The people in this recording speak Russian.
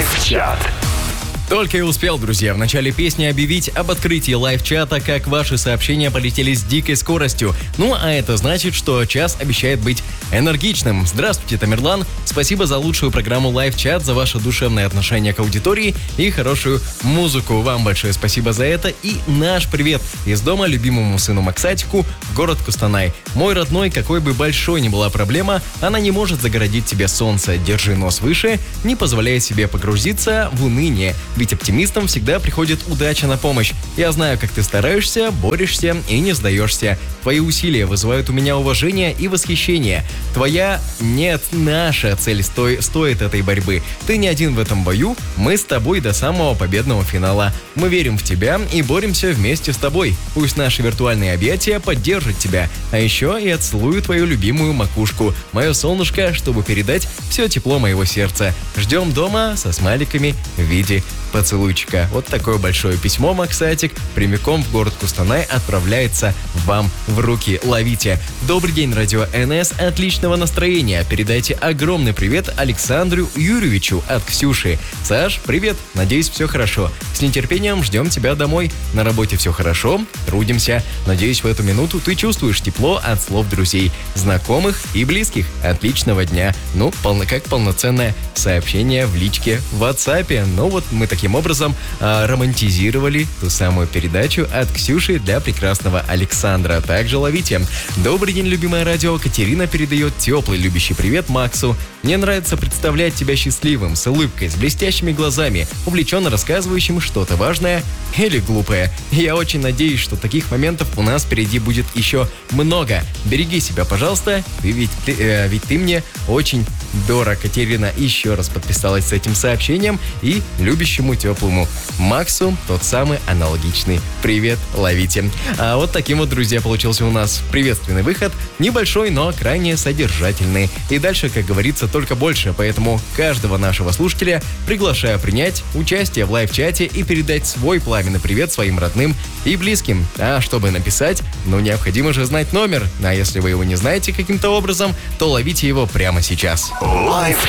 Лайв-чат. Только и успел, друзья, в начале песни объявить об открытии лайв-чата, как ваши сообщения полетели с дикой скоростью. Ну, а это значит, что час обещает быть энергичным. Здравствуйте, Тамерлан. Спасибо за лучшую программу лайв-чат, за ваше душевное отношение к аудитории и хорошую музыку. Вам большое спасибо за это. И наш привет из дома любимому сыну Максатику в город Кустанай. Мой родной, какой бы большой ни была проблема, она не может загородить тебе солнце. Держи нос выше, не позволяя себе погрузиться в уныние. Ведь оптимистам всегда приходит удача на помощь. Я знаю, как ты стараешься, борешься и не сдаешься. Твои усилия вызывают у меня уважение и восхищение. Наша цель стоит этой борьбы. Ты не один в этом бою, мы с тобой до самого победного финала. Мы верим в тебя и боремся вместе с тобой. Пусть наши виртуальные объятия поддержат тебя. А еще я целую твою любимую макушку, мое солнышко, чтобы передать все тепло моего сердца. Ждем дома со смайликами в виде поцелуйчика. Вот такое большое письмо, Максатик, прямиком в город Кустанай отправляется вам в руки. Ловите. Добрый день, радио НС. Отличного настроения. Передайте огромный привет Александру Юрьевичу от Ксюши. Саш, привет. Надеюсь, все хорошо. С нетерпением ждем тебя домой. На работе все хорошо. Трудимся. Надеюсь, в эту минуту ты чувствуешь тепло от слов друзей, знакомых и близких. Отличного дня. Ну, как полноценное сообщение в личке в WhatsApp. Ну вот мы таким образом романтизировали ту самую передачу от Ксюши для прекрасного Александра. Также ловите. Добрый день, любимое радио. Катерина передает теплый любящий привет Максу. Мне нравится представлять тебя счастливым, с улыбкой, с блестящими глазами, увлеченно рассказывающим что-то важное или глупое. Я очень надеюсь, что таких моментов у нас впереди будет еще много. Береги себя, пожалуйста, ведь ты мне очень дорог. Катерина еще раз подписалась с этим сообщением, и любящему теплому Максу тот самый аналогичный привет ловите. А вот таким вот, друзья, получился у нас приветственный выход. Небольшой, но крайне содержательный. И дальше, как говорится, только больше. Поэтому каждого нашего слушателя приглашаю принять участие в лайв-чате и передать свой пламенный привет своим родным и близким. А чтобы написать, необходимо же знать номер. А если вы его не знаете каким-то образом, то ловите его прямо сейчас. Лайв-чат.